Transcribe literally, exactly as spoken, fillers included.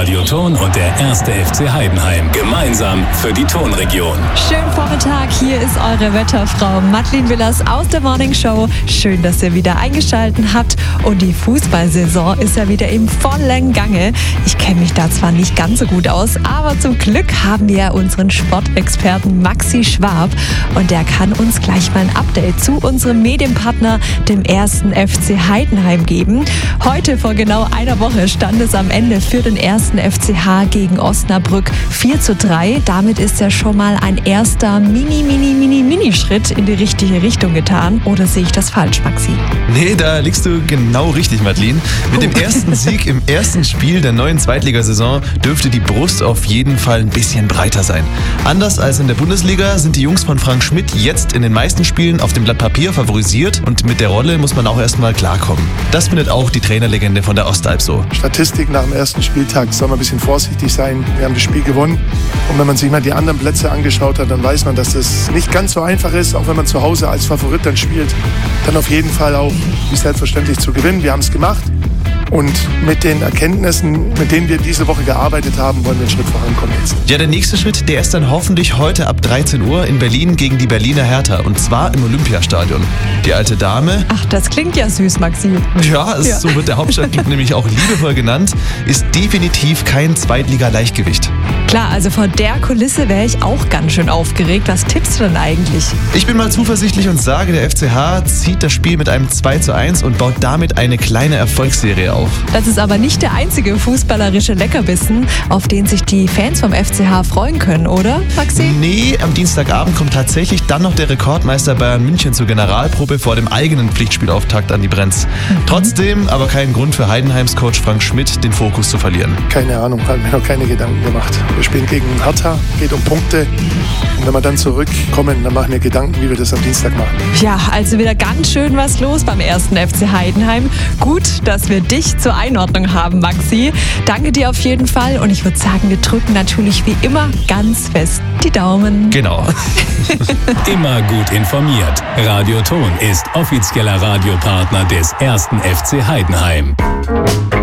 Radioton und der erste F C Heidenheim. Gemeinsam für die Tonregion. Schönen Vormittag, hier ist eure Wetterfrau Madeleine Willers aus der Morning Show. Schön, dass ihr wieder eingeschaltet habt. Und die Fußballsaison ist ja wieder im vollen Gange. Ich kenne mich da zwar nicht ganz so gut aus, aber zum Glück haben wir unseren Sportexperten Maxi Schwab. Und der kann uns gleich mal ein Update zu unserem Medienpartner, dem ersten F C Heidenheim, geben. Heute vor genau einer Woche stand es am Ende für den ersten F C H gegen Osnabrück vier zu drei. Damit ist ja schon mal ein erster mini, mini, mini, mini Schritt in die richtige Richtung getan. Oder sehe ich das falsch, Maxi? Nee, da liegst du genau richtig, Madeleine. Mit dem ersten Sieg im ersten Spiel der neuen Zweitligasaison dürfte die Brust auf jeden Fall ein bisschen breiter sein. Anders als in der Bundesliga sind die Jungs von Frank Schmidt jetzt in den meisten Spielen auf dem Blatt Papier favorisiert und mit der Rolle muss man auch erstmal klarkommen. Das findet auch die Trainerlegende von der Ostalb so. Statistik nach dem ersten Spieltag, soll man ein bisschen vorsichtig sein. Wir haben das Spiel gewonnen und wenn man sich mal die anderen Plätze angeschaut hat, dann weiß man, dass es nicht ganz so einfach ist, auch wenn man zu Hause als Favorit dann spielt, dann auf jeden Fall auch wie selbstverständlich zu gewinnen. Wir haben es gemacht. Und mit den Erkenntnissen, mit denen wir diese Woche gearbeitet haben, wollen wir einen Schritt vorankommen jetzt. Ja, der nächste Schritt, der ist dann hoffentlich heute ab dreizehn Uhr in Berlin gegen die Berliner Hertha. Und zwar im Olympiastadion. Die alte Dame... Ach, das klingt ja süß, Maxi. Ja, es, ja. So wird der Hauptstadtclub nämlich auch liebevoll genannt, ist definitiv kein Zweitliga-Leichtgewicht. Klar, also vor der Kulisse wäre ich auch ganz schön aufgeregt. Was tippst du denn eigentlich? Ich bin mal zuversichtlich und sage, der F C H zieht das Spiel mit einem zwei zu eins und baut damit eine kleine Erfolgsserie auf. Das ist aber nicht der einzige fußballerische Leckerbissen, auf den sich die Fans vom F C H freuen können, oder, Maxi? Nee, am Dienstagabend kommt tatsächlich dann noch der Rekordmeister Bayern München zur Generalprobe vor dem eigenen Pflichtspielauftakt an die Brenz. Mhm. Trotzdem aber kein Grund für Heidenheims Coach Frank Schmidt, den Fokus zu verlieren. Keine Ahnung, habe mir noch keine Gedanken gemacht. Wir spielen gegen Hertha, geht um Punkte. Und wenn wir dann zurückkommen, dann machen wir Gedanken, wie wir das am Dienstag machen. Ja, also wieder ganz schön was los beim ersten F C Heidenheim. Gut, dass wir dich zur Einordnung haben, Maxi. Danke dir auf jeden Fall und ich würde sagen, wir drücken natürlich wie immer ganz fest die Daumen. Genau. Immer gut informiert. Radioton ist offizieller Radiopartner des ersten F C Heidenheim.